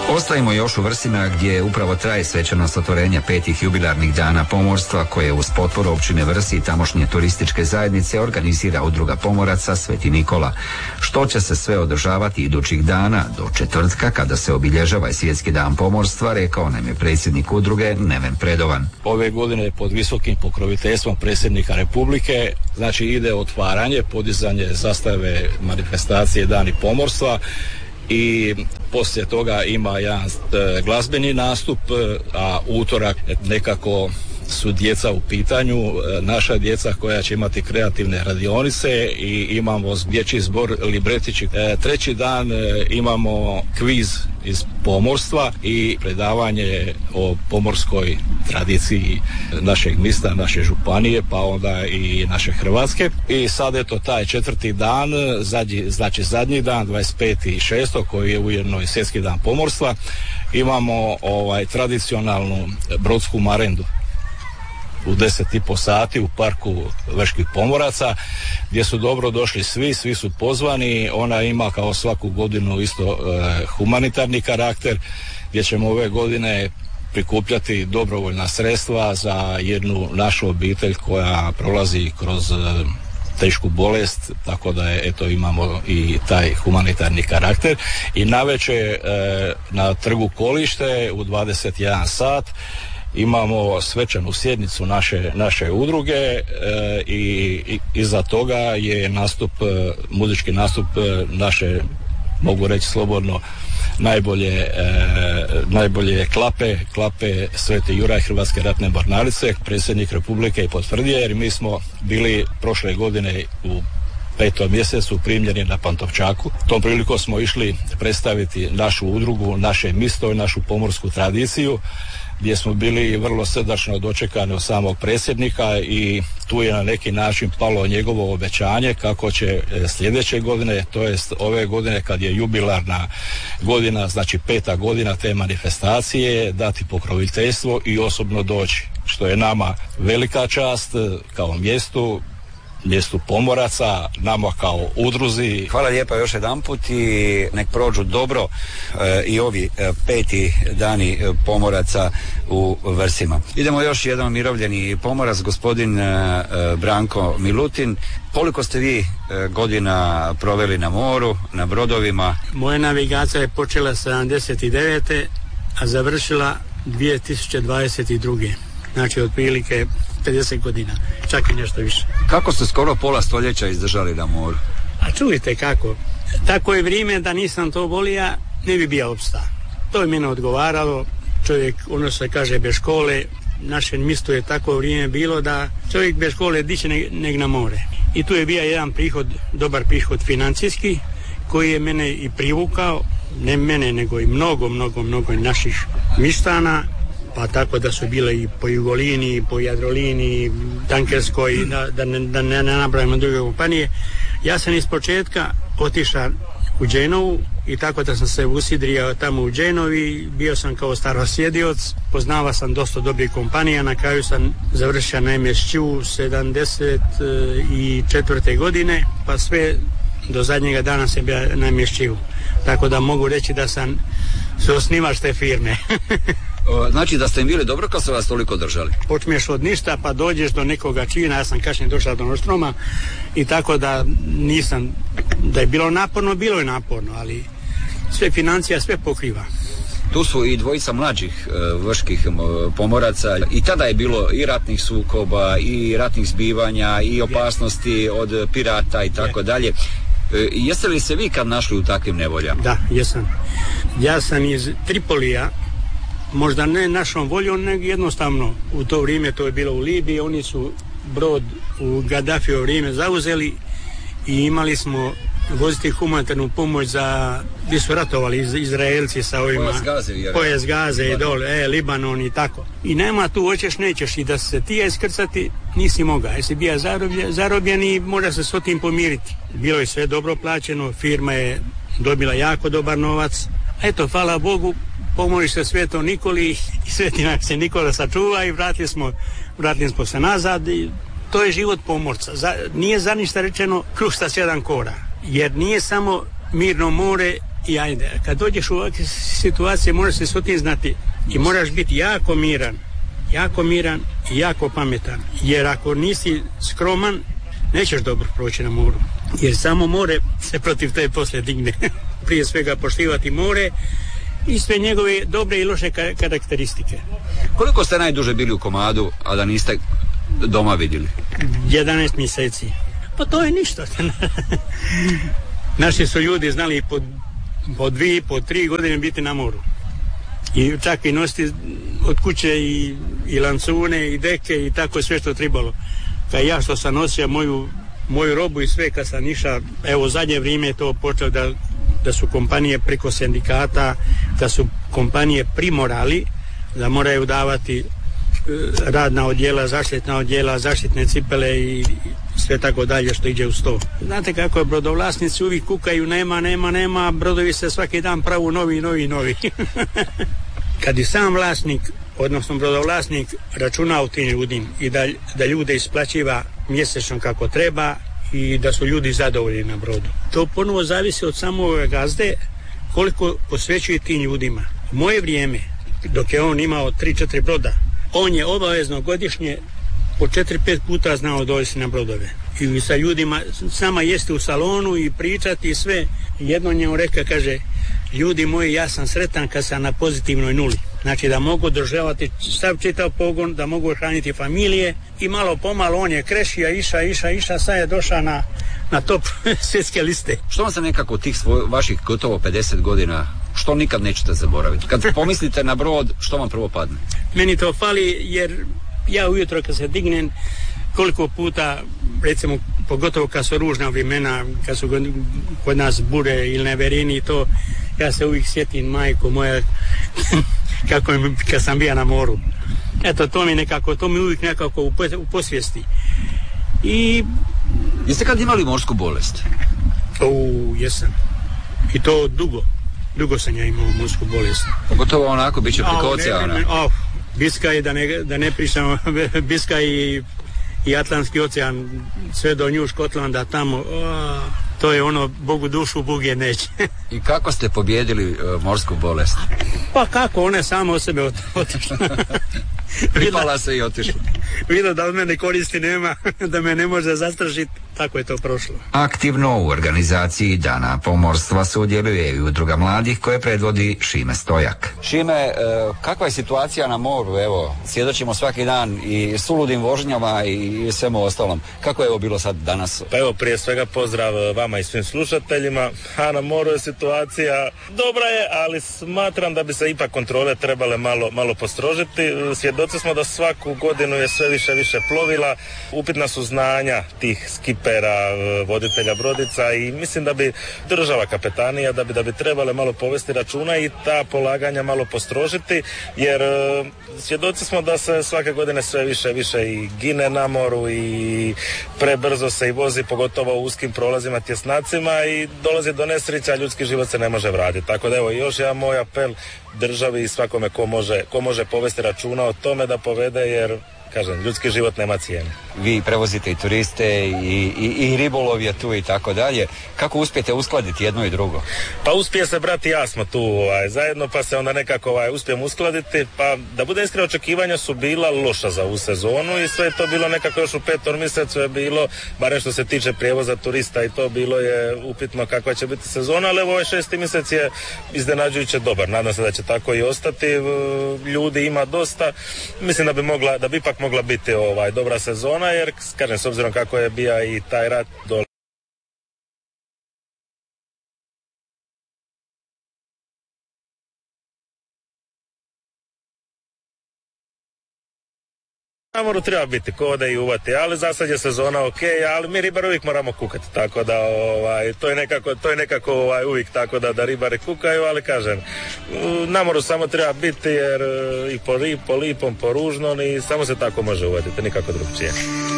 Ostajemo još u Vrsima gdje upravo traje svečanost otvorenja 5. jubilarnih dana pomorstva koje uz potporu općine Vrsi i tamošnje turističke zajednice organizira Udruga pomoraca Sveti Nikola. Što će se sve održavati idućih dana do četvrtka kada se obilježava Svjetski dan pomorstva, rekao nam je predsjednik udruge Neven Predovan. Ove godine pod visokim pokroviteljstvom predsjednika Republike, znači ide otvaranje, podizanje zastave manifestacije Dani pomorstva i poslije toga ima jedan glazbeni nastup, a utorak nekako su djeca u pitanju, naša djeca koja će imati kreativne radionice i imamo dječji zbor libretići. Treći dan imamo kviz iz pomorstva i predavanje o pomorskoj tradiciji našeg mista, naše županije, pa onda i naše Hrvatske. I sad je to taj četvrti dan, zadnji dan, 25.6. koji je ujedno i Svjetski dan pomorstva. Imamo tradicionalnu brodsku marendu u 10,5 sati u parku Veških pomoraca, gdje su dobro došli svi su pozvani. Ona ima kao svaku godinu isto humanitarni karakter, gdje ćemo ove godine prikupljati dobrovoljna sredstva za jednu našu obitelj koja prolazi kroz tešku bolest, tako da imamo i taj humanitarni karakter. I navečer na trgu Kolište u 21 sat imamo svečanu sjednicu naše udruge i iza toga je muzički nastup naše, mogu reći slobodno, najbolje klape Sveti Juraj Hrvatske ratne mornarice. Predsjednik Republike je potvrdio, jer mi smo bili prošle godine u 5. mjesecu primljeni na Pantovčaku. Tom prilikom smo išli predstaviti našu udrugu, naše misto i našu pomorsku tradiciju, gdje smo bili vrlo srdačno dočekani od samog predsjednika i tu je na neki način palo njegovo obećanje kako će sljedeće godine, to jest ove godine kad je jubilarna godina, znači 5. godina te manifestacije, dati pokroviteljstvo i osobno doći, što je nama velika čast kao mjestu pomoraca, nama kao udruzi. Hvala lijepa još jedanput i nek prođu dobro i ovi 5. dani pomoraca u Vrsima. Idemo još jedan umirovljeni pomorac, gospodin Branko Milutin. Koliko ste vi godina proveli na moru, na brodovima? Moja navigacija je počela 79. a završila 2022. Znači otprilike 50 godina, čak i nešto više. Kako ste skoro pola stoljeća izdržali na moru? A čujte kako, tako je vrijeme da nisam to volio, ne bi bio opsta. To je mene odgovaralo, čovjek, ono se kaže, bez škole, naše mjesto je tako vrijeme bilo da čovjek bez škole diće neg na more. I tu je bio jedan prihod, dobar prihod financijski, koji je mene i privukao, ne mene nego i mnogo naših mistana, pa tako da su bile i po Jugolini, po Jadrolini, Tankerskoj, da ne nabrajamo druge kompanije. Ja sam iz početka otišao u Dženovu i tako da sam se usidrio tamo u Dženovi, bio sam kao starosjedioc, poznavao sam dosta dobrih kompanija, na kraju sam završio na MSČ-u 74. godine, pa sve do zadnjega dana sam bio na MSČ-u. Tako da mogu reći da sam se osnivač te firme. Znači da ste im bili dobro kad su vas toliko držali? Počneš od ništa pa dođeš do nekoga čina, ja sam kasnije došao do Nostroma i tako da nisam, da je bilo je naporno, ali sve financija, sve pokriva. Tu su i dvojica mlađih vrških pomoraca i tada je bilo i ratnih sukoba i ratnih zbivanja i opasnosti od pirata i tako dalje. Jeste li se vi kad našli u takvim nevoljama? Da, jesam. Ja sam iz Tripolija, možda ne našom voljom, nego jednostavno u to vrijeme, to je bilo u Libiji, oni su brod u Gaddafijevo vrijeme zauzeli i imali smo voziti humanitarnu pomoć za, gdje su ratovali Izraelci sa ovima, Pojas Gaze i dole, Libanon i tako. I nema tu hoćeš nećeš i da se ti iskrcati nisi mogao, jesi bio zarobljen i mora se s tim pomiriti. Bilo je sve dobro plaćeno, firma je dobila jako dobar novac. Eto, hvala Bogu, pomoliš se Svetom Nikoli i Sveti nam se Nikola sačuva i vratili smo se nazad i to je život pomorca. Nije za ništa rečeno kruh sa 7 kora, jer nije samo mirno more i ajde. Kad dođeš u ovakve situacije moraš se sotiznati i moraš biti jako miran i jako pametan. Jer ako nisi skroman, nećeš dobro proći na moru. Jer samo more se protiv tebe poslije digne. Prije svega poštivati more i sve njegove dobre i loše karakteristike. Koliko ste najduže bili u komadu, a da niste doma vidjeli? 11 mjeseci. Pa to je ništa. Naši su ljudi znali po 2, po 3 godine biti na moru. I čak i nositi od kuće i lancune i deke i tako sve što trebalo. Kad ja što sam nosio moju robu i sve kad sam išao, evo zadnje vrijeme je to počelo da su kompanije preko sindikata, da su kompanije primorali da moraju davati radna odjela, zaštitna odjela, zaštitne cipele i sve tako dalje što ide uz to. Znate kako je, brodovlasnici uvijek kukaju, nema, brodovi se svaki dan pravu novi. Kad i sam vlasnik, odnosno brodovlasnik, računa u tim ljudim i da ljude isplaćiva mjesečno kako treba i da su ljudi zadovoljni na brodu. To ponovo zavisi od samog gazde koliko posvećuje tim ljudima. U moje vrijeme, dok je on imao 3-4 broda, on je obavezno godišnje po 4-5 puta znao dovesti na brodove. I sa ljudima sama jesti u salonu i pričati i sve. Jedno njemu reka, kaže, ljudi moji, ja sam sretan kad sam na pozitivnoj nuli. Znači da mogu održavati sav čitav pogon, da mogu hraniti familije i malo pomalo on je krešija, iša, sad je došao na top svjetske liste. Što vam se nekako tih vaših gotovo 50 godina, što nikad nećete zaboraviti? Kad pomislite na brod, što vam prvo padne? Meni to fali jer ja ujutro kad se dignem, koliko puta, recimo, pogotovo kad su ružna vremena, kad su kod nas bure ili neverini i to, ja se uvijek sjetim majko moja kako kad sam bio na moru. Eto, to mi uvijek nekako u posvijesti. I... Jeste kad imali morsku bolest? Jesam. I to dugo sam ja imao morsku bolest. Pogotovo onako, bit će preko oceana. Biskaj, da ne pričamo, Biskaj i Atlantski ocean, sve do New Škotlanda, tamo, to je ono, Bogu dušu, Bog je neće. I kako ste pobijedili morsku bolest? Pa kako, ona je sama od sebe otišla. Pripala se i otišla. Vidio da od mene koristi nema, da me ne može zastrašiti, tako je to prošlo. Aktivno u organizaciji Dana pomorstva sudjeluje i udruga mladih koje predvodi Šime Stojak. Šime, kakva je situacija na moru? Evo, svjedočimo svaki dan i suludim vožnjama i svemu ostalom. Kako je ovo bilo sad danas? Pa evo, prije svega pozdrav vama i svim slušateljima. A na moru je situacija dobra je, ali smatram da bi se ipak kontrole trebale malo postrožiti. Svjedoci smo da svaku godinu je sve više plovila. Upitna su znanja tih skipera, voditelja brodica i mislim da bi država, kapetanija, da bi trebale malo povesti računa i ta polaganja malo postrožiti, jer svjedoci smo da se svake godine sve više i gine na moru i prebrzo se i vozi, pogotovo u uskim prolazima, tjesnacima i dolazi do nesreća, ljudski život se ne može vratiti. Tako da evo, još jedan moj apel državi i svakome ko može povesti računa o tome da povede, jer kažem, ljudski život nema cijene. Vi prevozite i turiste i ribolov je tu i tako dalje. Kako uspijete uskladiti jedno i drugo? Pa uspije se brat i ja smo tu zajedno, pa se onda nekako uspijemo uskladiti. Pa da bude iskreno, očekivanja su bila loša za ovu sezonu i sve je to bilo nekako još u 5. mjesecu je bilo, barem što se tiče prijevoza turista i to bilo je upitno kakva će biti sezona, ali ovaj 6. mjesec je iznenađujuće dobar. Nadam se da će tako i ostati. Ljudi ima dosta. Mislim da bi ipak mogla biti dobra sezona, jer kažem, s obzirom kako je bija i taj rat dole na moru treba biti kode i uvati, ali za sad je sezona ok, ali mi ribari uvijek moramo kukati, tako da to je nekako uvijek tako da ribari kukaju, ali kažem, na moru samo treba biti, jer i po lipom, po ružnom i samo se tako može uvatiti, nikako drugčije.